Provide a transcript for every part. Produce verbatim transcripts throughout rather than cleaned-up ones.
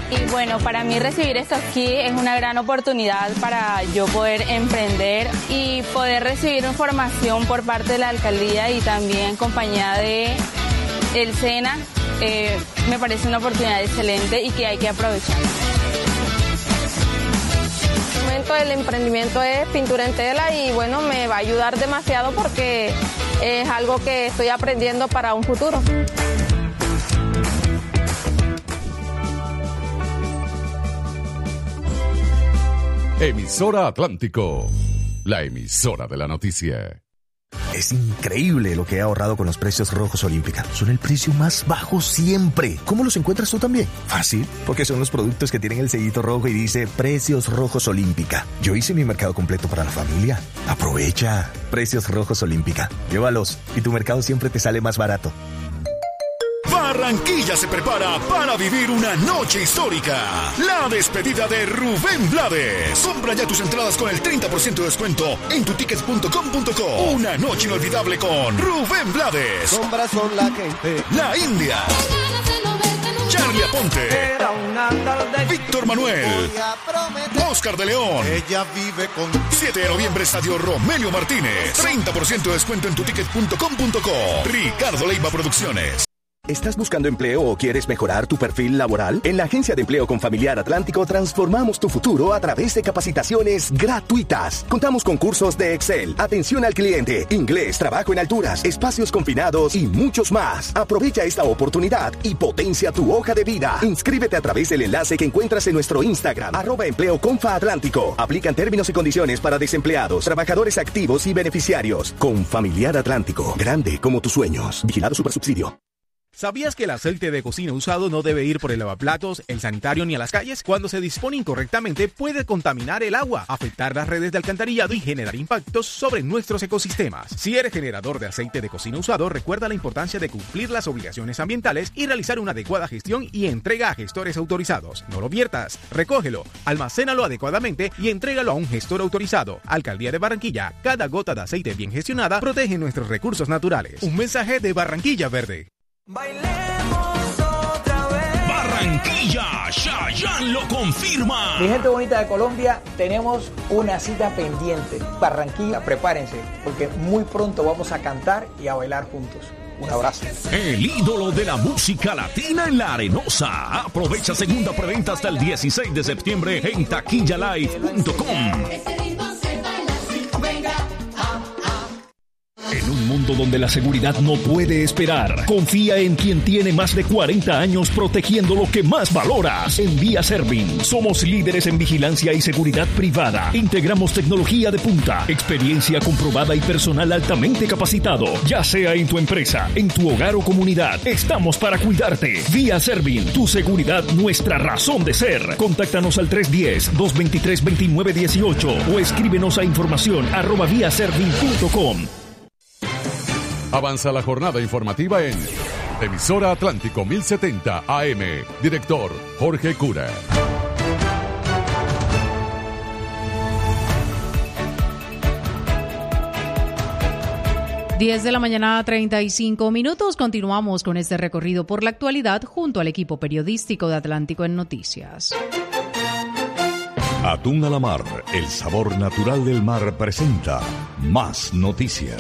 Y bueno, para mí recibir esto aquí es una gran oportunidad para yo poder emprender y poder recibir información por parte de la alcaldía y también en compañía de el SENA. Eh, me parece una oportunidad excelente y que hay que aprovechar. El momento del emprendimiento es pintura en tela y bueno, me va a ayudar demasiado porque es algo que estoy aprendiendo para un futuro. Emisora Atlántico, la emisora de la noticia. Es increíble lo que he ahorrado con los precios rojos Olímpica. Son el precio más bajo siempre. ¿Cómo los encuentras tú también? Fácil, porque son los productos que tienen el sellito rojo y dice Precios Rojos Olímpica. Yo hice mi mercado completo para la familia. Aprovecha. Precios Rojos Olímpica. Llévalos y tu mercado siempre te sale más barato. Barranquilla se prepara para vivir una noche histórica. La despedida de Rubén Blades. Compra ya tus entradas con el treinta por ciento de descuento en tu tickets punto com punto co. Una noche inolvidable con Rubén Blades. Sombras son la gente. La India. Charlie Aponte. Víctor Manuel. Oscar de León. Ella vive con... siete de noviembre, Estadio Romelio Martínez. treinta por ciento de descuento en tu tickets punto com punto co. Ricardo Leiva Producciones. ¿Estás buscando empleo o quieres mejorar tu perfil laboral? En la Agencia de Empleo Confamiliar Atlántico transformamos tu futuro a través de capacitaciones gratuitas. Contamos con cursos de Excel, atención al cliente, inglés, trabajo en alturas, espacios confinados y muchos más. Aprovecha esta oportunidad y potencia tu hoja de vida. Inscríbete a través del enlace que encuentras en nuestro Instagram, arroba Empleo Confa Atlántico. Aplican términos y condiciones para desempleados, trabajadores activos y beneficiarios. Confamiliar Atlántico, grande como tus sueños. Vigilado Supersubsidio. ¿Sabías que el aceite de cocina usado no debe ir por el lavaplatos, el sanitario ni a las calles? Cuando se dispone incorrectamente puede contaminar el agua, afectar las redes de alcantarillado y generar impactos sobre nuestros ecosistemas. Si eres generador de aceite de cocina usado, recuerda la importancia de cumplir las obligaciones ambientales y realizar una adecuada gestión y entrega a gestores autorizados. No lo viertas, recógelo, almacénalo adecuadamente y entrégalo a un gestor autorizado. Alcaldía de Barranquilla, cada gota de aceite bien gestionada protege nuestros recursos naturales. Un mensaje de Barranquilla Verde. Bailemos otra vez. Barranquilla, Chayanne lo confirma. Mi gente bonita de Colombia, tenemos una cita pendiente. Barranquilla, prepárense, porque muy pronto vamos a cantar y a bailar juntos. Un abrazo. El ídolo de la música latina en la Arenosa. Aprovecha segunda preventa hasta el dieciséis de septiembre en taquilla live punto com. En un mundo donde la seguridad no puede esperar, confía en quien tiene más de cuarenta años protegiendo lo que más valoras. En Vía Servin, somos líderes en vigilancia y seguridad privada. Integramos tecnología de punta, experiencia comprobada y personal altamente capacitado. Ya sea en tu empresa, en tu hogar o comunidad, estamos para cuidarte. Vía Servin, tu seguridad, nuestra razón de ser. Contáctanos al tres uno cero, dos dos tres, dos nueve uno ocho o escríbenos a información arroba vía servin punto com. Avanza la jornada informativa en Emisora Atlántico mil setenta A M. Director Jorge Cura. diez de la mañana, treinta y cinco minutos. Continuamos con este recorrido por la actualidad junto al equipo periodístico de Atlántico en Noticias. Atún a la mar, el sabor natural del mar presenta más noticias.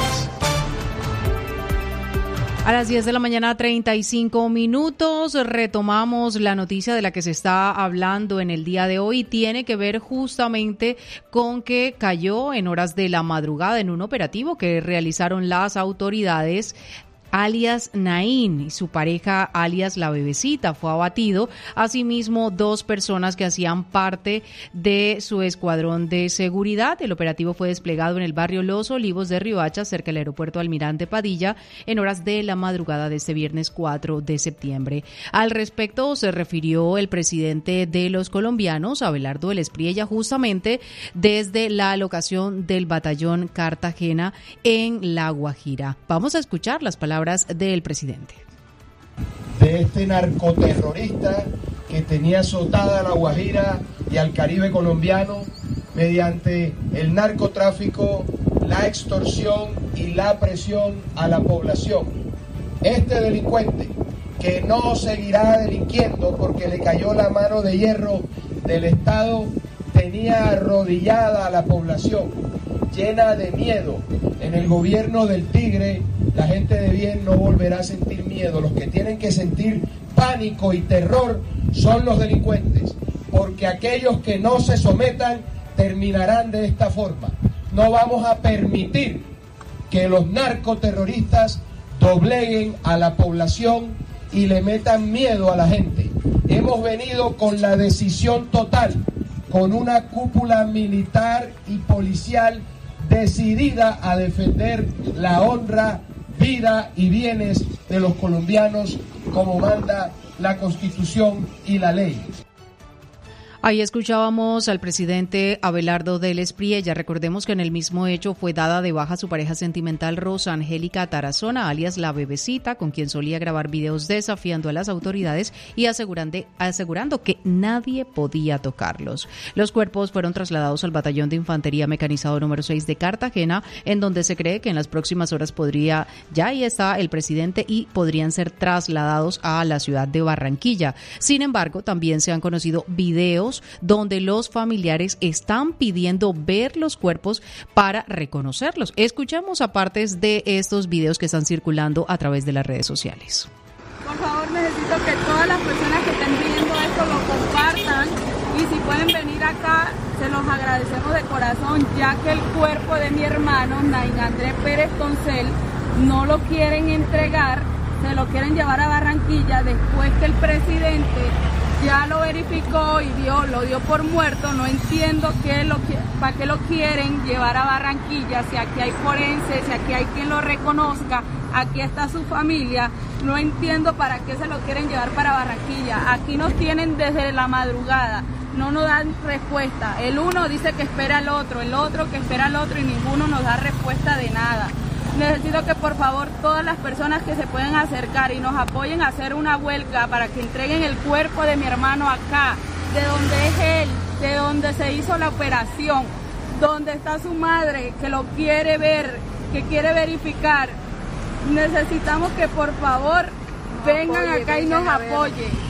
A las diez de la mañana, treinta y cinco minutos, retomamos la noticia de la que se está hablando en el día de hoy. Tiene que ver justamente con que cayó en horas de la madrugada en un operativo que realizaron las autoridades. Alias Naín y su pareja alias La Bebecita fue abatido. Asimismo, dos personas que hacían parte de su escuadrón de seguridad. El operativo fue desplegado en el barrio Los Olivos de Riohacha, cerca del aeropuerto Almirante Padilla, en horas de la madrugada de este viernes cuatro de septiembre. Al respecto se refirió el presidente de los colombianos, Abelardo del Espriella, justamente desde la locación del batallón Cartagena en La Guajira. Vamos a escuchar las palabras del presidente. De este narcoterrorista que tenía azotada a La Guajira y al Caribe colombiano mediante el narcotráfico, la extorsión y la presión a la población. Este delincuente que no seguirá delinquiendo porque le cayó la mano de hierro del Estado, tenía arrodillada a la población, llena de miedo. En el gobierno del Tigre, la gente de bien no volverá a sentir miedo. Los que tienen que sentir pánico y terror son los delincuentes, porque aquellos que no se sometan terminarán de esta forma. No vamos a permitir que los narcoterroristas dobleguen a la población y le metan miedo a la gente. Hemos venido con la decisión total, con una cúpula militar y policial decidida a defender la honra, vida y bienes de los colombianos como manda la Constitución y la ley. Ahí escuchábamos al presidente Abelardo Deles Priella. Recordemos que en el mismo hecho fue dada de baja su pareja sentimental Rosa Angélica Tarazona, alias La Bebecita, con quien solía grabar videos desafiando a las autoridades y asegurando, asegurando que nadie podía tocarlos. Los cuerpos fueron trasladados al Batallón de Infantería Mecanizado número seis de Cartagena, en donde se cree que en las próximas horas podría, ya ahí está el presidente, y podrían ser trasladados a la ciudad de Barranquilla. Sin embargo, también se han conocido videos donde los familiares están pidiendo ver los cuerpos para reconocerlos. Escuchamos a partes de estos videos que están circulando a través de las redes sociales. Por favor, necesito que todas las personas que estén viendo esto lo compartan, y si pueden venir acá, se los agradecemos de corazón, ya que el cuerpo de mi hermano, Nain Andrés Pérez Toncel, no lo quieren entregar, se lo quieren llevar a Barranquilla después que el presidente ya lo verificó y dio, lo dio por muerto. No entiendo qué lo, para qué lo quieren llevar a Barranquilla, si aquí hay forense, si aquí hay quien lo reconozca, aquí está su familia. No entiendo para qué se lo quieren llevar para Barranquilla. Aquí nos tienen desde la madrugada, no nos dan respuesta. El uno dice que espera al otro, el otro que espera al otro, y ninguno nos da respuesta de nada. Necesito que por favor todas las personas que se pueden acercar y nos apoyen a hacer una huelga para que entreguen el cuerpo de mi hermano acá, de donde es él, de donde se hizo la operación, donde está su madre, que lo quiere ver, que quiere verificar. Necesitamos que por favor vengan acá y nos apoyen.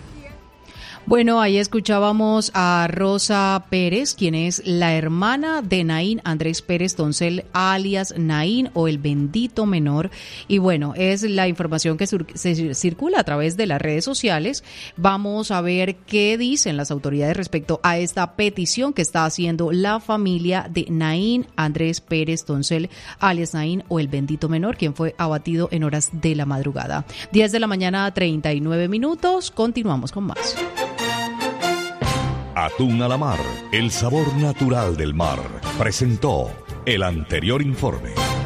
Bueno, ahí escuchábamos a Rosa Pérez, quien es la hermana de Nain Andrés Pérez Toncel, alias Nain o el bendito menor. Y bueno, es la información que sur- se circula a través de las redes sociales. Vamos a ver qué dicen las autoridades respecto a esta petición que está haciendo la familia de Nain Andrés Pérez Toncel, alias Nain o el bendito menor, quien fue abatido en horas de la madrugada. diez de la mañana, treinta y nueve minutos. Continuamos con más. Atún a la mar, el sabor natural del mar, presentó el anterior informe.